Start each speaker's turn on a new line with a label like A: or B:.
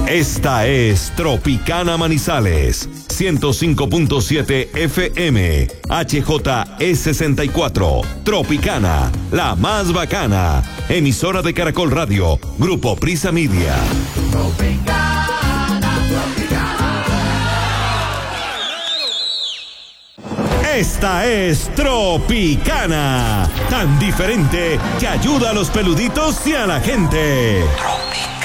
A: Esta es Tropicana Manizales, 105.7 FM, HJE64, Tropicana, la más bacana, emisora de Caracol Radio, Grupo Prisa Media. Esta es Tropicana, tan diferente que ayuda a los peluditos y a la gente. Tropicana.